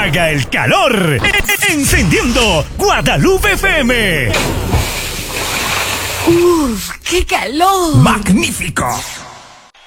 haga el calor. Encendiendo Guadalupe FM. ¡Uf! ¡Qué calor! ¡Magnífico!